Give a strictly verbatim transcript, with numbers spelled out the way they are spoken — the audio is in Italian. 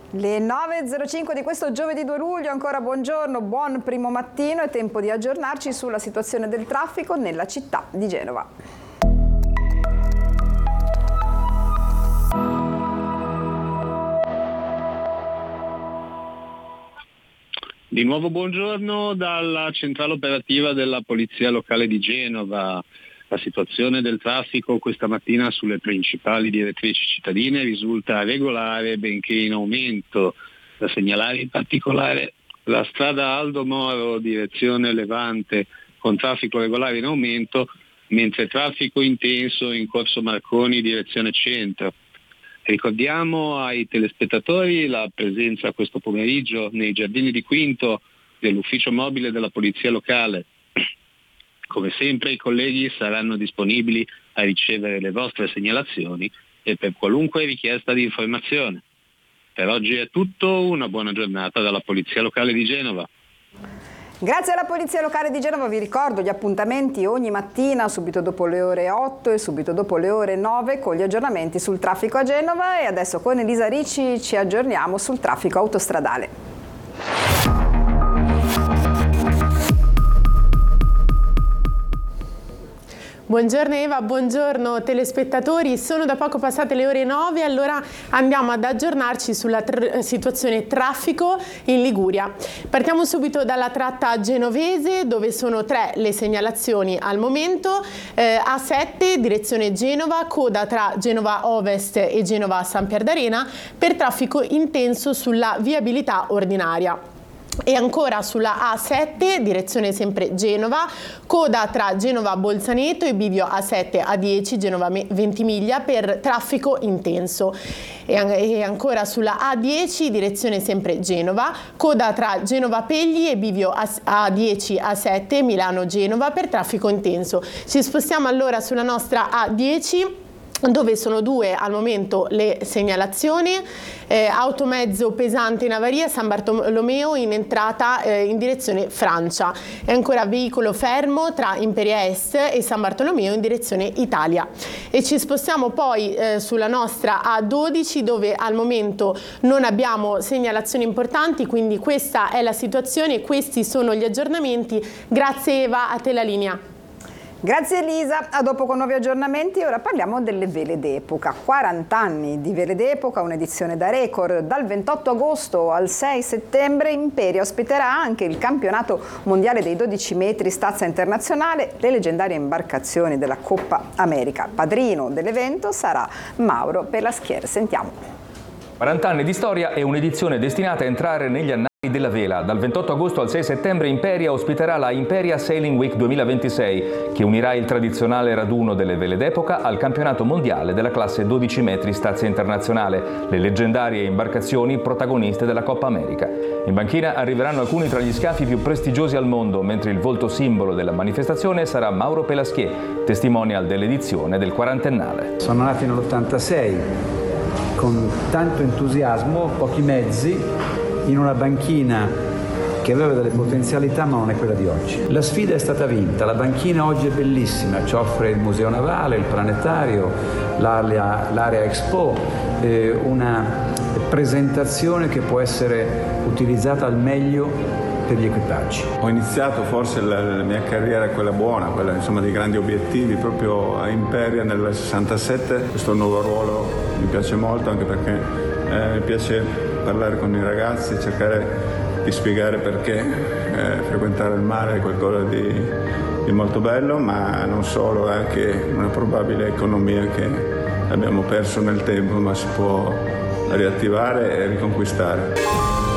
Le nove e zero cinque di questo giovedì due luglio, ancora buongiorno, buon primo mattino, è tempo di aggiornarci sulla situazione del traffico nella città di Genova. Di nuovo buongiorno dalla centrale operativa della Polizia Locale di Genova. La situazione del traffico questa mattina sulle principali direttrici cittadine risulta regolare, benché in aumento. Da segnalare in particolare la strada Aldo Moro, direzione Levante, con traffico regolare in aumento, mentre traffico intenso in Corso Marconi, direzione centro. Ricordiamo ai telespettatori la presenza questo pomeriggio nei giardini di Quinto dell'ufficio mobile della Polizia Locale. Come sempre i colleghi saranno disponibili a ricevere le vostre segnalazioni e per qualunque richiesta di informazione. Per oggi è tutto, una buona giornata dalla Polizia Locale di Genova. Grazie alla Polizia Locale di Genova, vi ricordo gli appuntamenti ogni mattina subito dopo le ore otto e subito dopo le ore nove con gli aggiornamenti sul traffico a Genova, e adesso con Elisa Ricci ci aggiorniamo sul traffico autostradale. Buongiorno Eva, buongiorno telespettatori, sono da poco passate le ore nove, allora andiamo ad aggiornarci sulla tr- situazione traffico in Liguria. Partiamo subito dalla tratta genovese, dove sono tre le segnalazioni al momento. eh, A sette direzione Genova, coda tra Genova Ovest e Genova San Pierdarena per traffico intenso sulla viabilità ordinaria. E ancora sulla A sette, direzione sempre Genova, coda tra Genova Bolzaneto e bivio A sette A dieci Genova Ventimiglia per traffico intenso. E ancora sulla A dieci, direzione sempre Genova, coda tra Genova Pegli e bivio A dieci A sette Milano Genova per traffico intenso. Ci spostiamo allora sulla nostra A dieci, dove sono due al momento le segnalazioni. eh, automezzo pesante in avaria San Bartolomeo in entrata eh, in direzione Francia, e ancora veicolo fermo tra Imperia Est e San Bartolomeo in direzione Italia. E ci spostiamo poi eh, sulla nostra A dodici, dove al momento non abbiamo segnalazioni importanti, quindi questa è la situazione e questi sono gli aggiornamenti. Grazie Eva, a te la linea. Grazie Elisa, a dopo con nuovi aggiornamenti. Ora parliamo delle vele d'epoca. quaranta anni di vele d'epoca, un'edizione da record. Dal ventotto agosto al sei settembre Imperia ospiterà anche il campionato mondiale dei dodici metri stazza internazionale, le leggendarie imbarcazioni della Coppa America. Padrino dell'evento sarà Mauro Pelaschier. Sentiamo. quaranta anni di storia e un'edizione destinata a entrare negli annali della vela. Dal ventotto agosto al sei settembre Imperia ospiterà la Imperia Sailing Week duemilaventisei, che unirà il tradizionale raduno delle vele d'epoca al campionato mondiale della classe dodici metri stazza internazionale, le leggendarie imbarcazioni protagoniste della Coppa America. In banchina arriveranno alcuni tra gli scafi più prestigiosi al mondo, mentre il volto simbolo della manifestazione sarà Mauro Pelaschier, testimonial dell'edizione del quarantennale. Sono nati nell'ottantasei con tanto entusiasmo, pochi mezzi, in una banchina che aveva delle potenzialità ma non è quella di oggi. La sfida è stata vinta, la banchina oggi è bellissima, ci offre il Museo Navale, il Planetario, l'area, l'area Expo, eh, una presentazione che può essere utilizzata al meglio per gli equipaggi. Ho iniziato forse la, la mia carriera, quella buona, quella insomma dei grandi obiettivi, proprio a Imperia nel sessantasette. Questo nuovo ruolo mi piace molto, anche perché eh, mi piace parlare con i ragazzi, cercare di spiegare perché eh, frequentare il mare è qualcosa di, di molto bello, ma non solo, è anche una probabile economia che abbiamo perso nel tempo, ma si può riattivare e riconquistare.